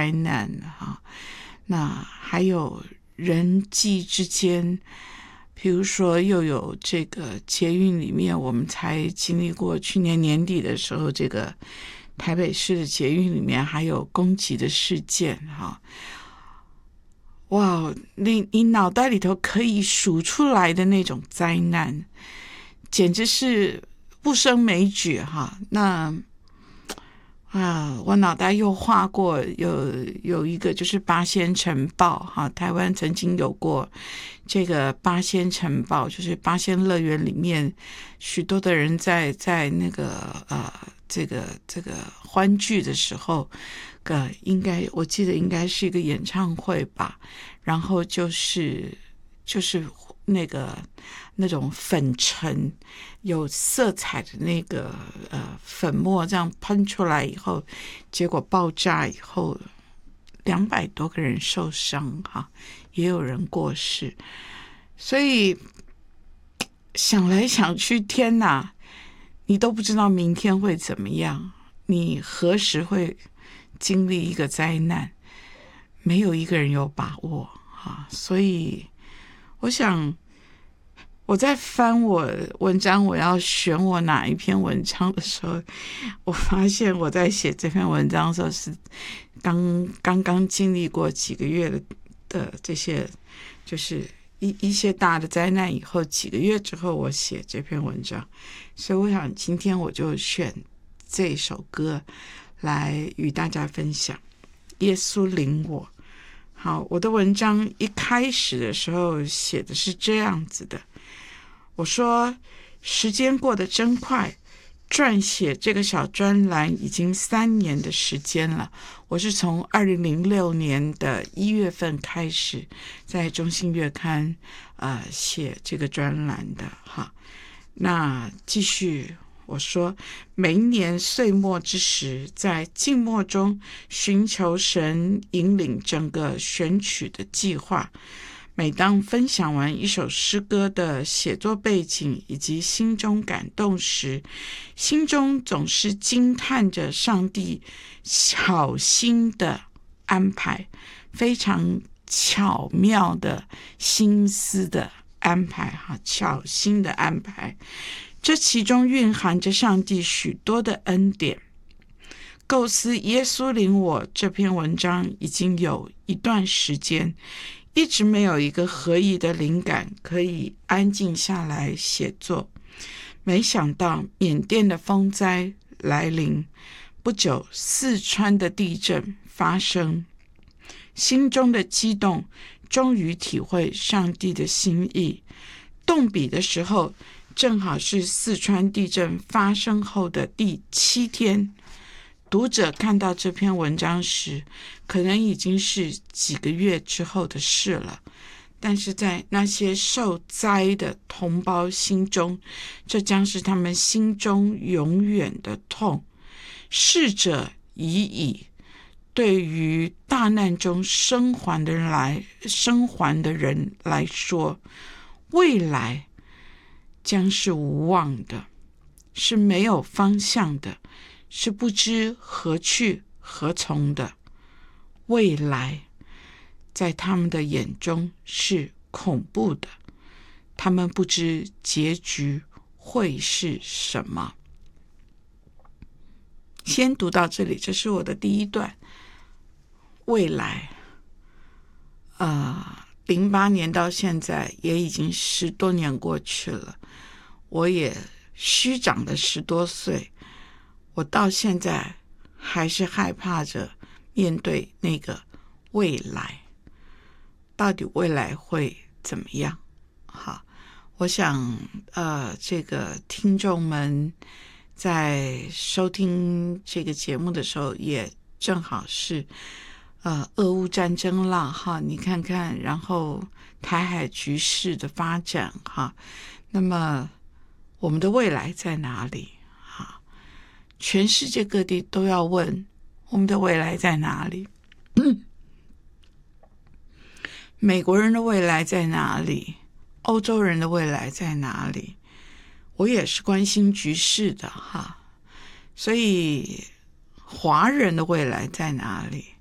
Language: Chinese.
灾难哈。那还有人际之间，比如说又有这个捷运里面，我们才经历过去年年底的时候，这个台北市的捷运里面还有攻击的事件哈。哇，你脑袋里头可以数出来的那种灾难，简直是不胜枚举哈。那我脑袋又画过有一个就是八仙城堡哈，台湾曾经有过这个八仙城堡，就是八仙乐园里面许多的人在那个这个欢聚的时候，我记得应该是一个演唱会吧，然后就是那种粉尘有色彩的那个粉末这样喷出来以后，结果爆炸以后200多个人受伤哈，也有人过世。所以想来想去，天哪，你都不知道明天会怎么样，你何时会经历一个灾难，没有一个人有把握哈。所以我想我在翻我文章，我要选我哪一篇文章的时候，我发现我在写这篇文章的时候是刚刚经历过几个月的这些，就是一些大的灾难以后，几个月之后我写这篇文章，所以我想今天我就选这首歌来与大家分享。耶稣领我。好，我的文章一开始的时候写的是这样子的，我说时间过得真快，撰写这个小专栏已经3年的时间了。我是从2006年的1月份开始在中信月刊写这个专栏的哈。那继续我说，每一年岁末之时，在静默中寻求神引领整个选曲的计划。每当分享完一首诗歌的写作背景以及心中感动时，心中总是惊叹着上帝巧心的安排，非常巧妙的心思的安排哈，巧心的安排。这其中蕴含着上帝许多的恩典。构思耶稣领我这篇文章已经有一段时间，一直没有一个合宜的灵感可以安静下来写作。没想到缅甸的风灾来临，不久四川的地震发生，心中的激动终于体会上帝的心意。动笔的时候正好是四川地震发生后的第7天，读者看到这篇文章时，可能已经是几个月之后的事了。但是在那些受灾的同胞心中，这将是他们心中永远的痛。逝者已矣，对于大难中生还的人来说，未来将是无望的，是没有方向的，是不知何去何从的。未来在他们的眼中是恐怖的，他们不知结局会是什么。先读到这里，这是我的第一段。未来08年到现在也已经10多年过去了，我也虚长了10多岁，我到现在还是害怕着面对那个未来，到底未来会怎么样？好，我想这个听众们在收听这个节目的时候，也正好是俄乌战争啦哈，你看看，然后台海局势的发展哈，那么我们的未来在哪里？哈，全世界各地都要问我们的未来在哪里？美国人的未来在哪里？欧洲人的未来在哪里？我也是关心局势的哈，所以华人的未来在哪里？